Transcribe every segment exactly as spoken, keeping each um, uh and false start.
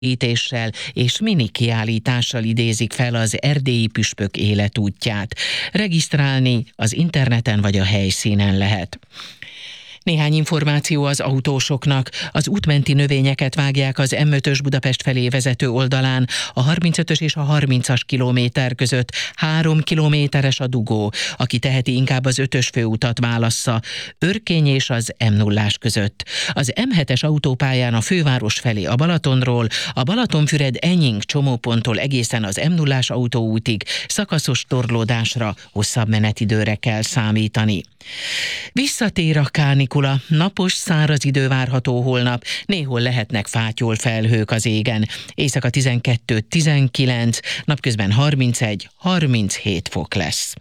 ítéssel és mini kiállítással idézik fel az erdélyi püspök életútját. Regisztrálni az interneten vagy a helyszínen lehet. Néhány információ az autósoknak. Az útmenti növényeket vágják az M ötös Budapest felé vezető oldalán, a harmincötös és a harmincas kilométer között. Három kilométeres a dugó. Aki teheti, inkább az ötös főutat válassza, Örkény és az M nullás között. Az M hetes autópályán a főváros felé a Balatonról, a Balatonfüred-Enying csomóponttól egészen az M nullás autóútig szakaszos torlódásra, hosszabb menetidőre kell számítani. Visszatér a kánikula, napos, száraz idő várható holnap, néhol lehetnek fátyol felhők az égen. Éjszaka tizenkettő tizenkilenc, napközben harmincegy harminchét fok lesz.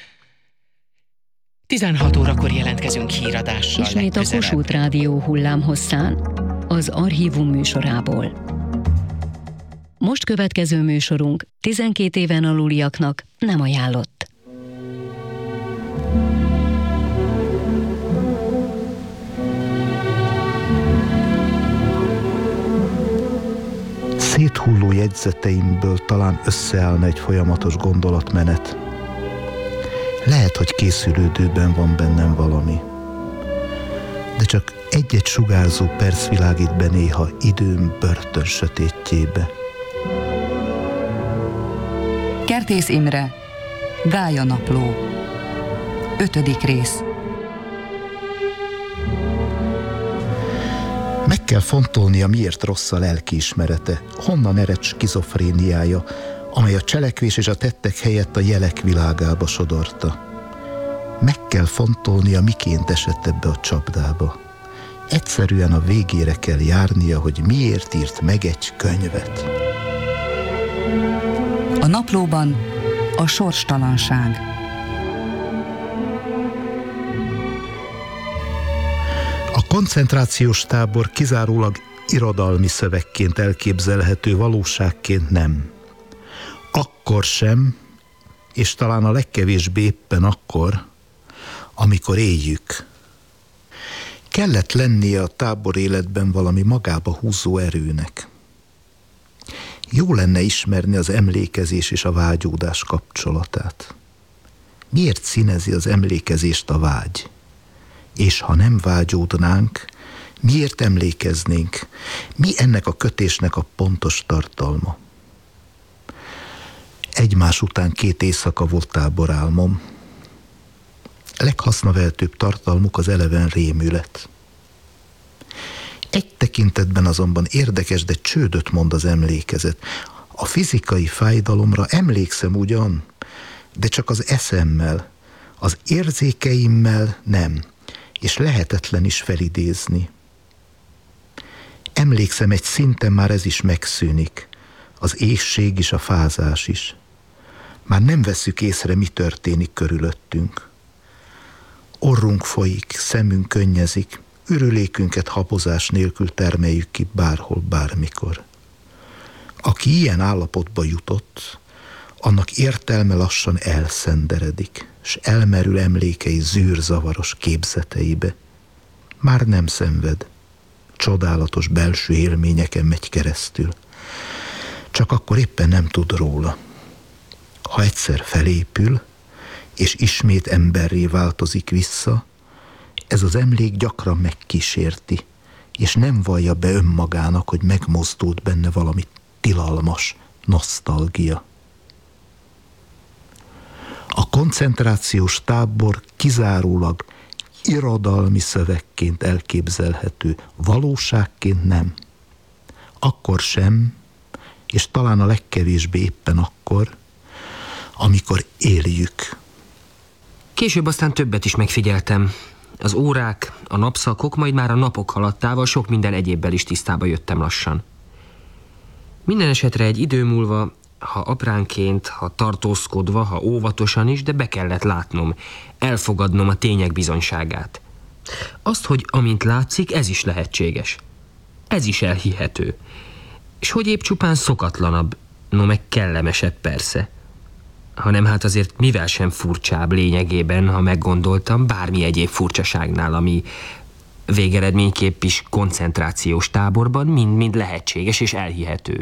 tizenhat órakor jelentkezünk híradással. Ismét a Kossuth Rádió hullámhosszán, az Archívum műsorából. Most következő műsorunk tizenkét éven aluliaknak nem ajánlott. Széthulló jegyzeteimből talán összeállna egy folyamatos gondolatmenet. Lehet, hogy készülődőben van bennem valami, de csak egy-egy sugárzó perc világít be néha időm börtön sötétjébe. Kertész Imre, Gája napló, ötödik rész. Meg kell fontolnia, miért rossz a lelkiismerete, honnan ered skizofréniája, amely a cselekvés és a tettek helyett a jelek világába sodorta. Meg kell fontolnia, miként esett ebbe a csapdába. Egyszerűen a végére kell járnia, hogy miért írt meg egy könyvet. A naplóban a sorstalanság. A koncentrációs tábor kizárólag irodalmi szövegként elképzelhető, valóságként nem. Akkor sem, és talán a legkevésbé éppen akkor, amikor éljük. Kellett lennie a tábor életben valami magába húzó erőnek. Jó lenne ismerni az emlékezés és a vágyódás kapcsolatát. Miért színezi az emlékezést a vágy? És ha nem vágyódnánk, miért emlékeznénk? Mi ennek a kötésnek a pontos tartalma? Egymás után két éjszaka volt táborálmom. Leghasznaveltőbb tartalmuk az eleven rémület. Egy tekintetben azonban érdekes, de csődöt mond az emlékezet. A fizikai fájdalomra emlékszem ugyan, de csak az eszemmel, az érzékeimmel nem, és lehetetlen is felidézni. Emlékszem, egy szinten már ez is megszűnik, az éhség is, a fázás is. Már nem vesszük észre, mi történik körülöttünk. Orrunk folyik, szemünk könnyezik, ürülékünket habozás nélkül termeljük ki bárhol, bármikor. Aki ilyen állapotba jutott, annak értelme lassan elszenderedik, s elmerül emlékei zűrzavaros képzeteibe. Már nem szenved, csodálatos belső élményeken megy keresztül. Csak akkor éppen nem tud róla. Ha egyszer felépül, és ismét emberré változik vissza, ez az emlék gyakran megkísérti, és nem vallja be önmagának, hogy megmozdult benne valami tilalmas nosztalgia. A koncentrációs tábor kizárólag irodalmi szövegként elképzelhető, valóságként nem. Akkor sem, és talán a legkevésbé éppen akkor, amikor éljük. Később aztán többet is megfigyeltem. Az órák, a napszakok, majd már a napok haladtával sok minden egyébbel is tisztába jöttem lassan. Minden esetre egy idő múlva, ha apránként, ha tartózkodva, ha óvatosan is, de be kellett látnom, elfogadnom a tények bizonyságát. Azt, hogy amint látszik, ez is lehetséges. Ez is elhihető. És hogy épp csupán szokatlanabb, no meg kellemesebb persze. Hanem hát azért mivel sem furcsább lényegében, ha meggondoltam, bármi egyéb furcsaságnál, ami végeredményképp is koncentrációs táborban mind-mind lehetséges és elhihető.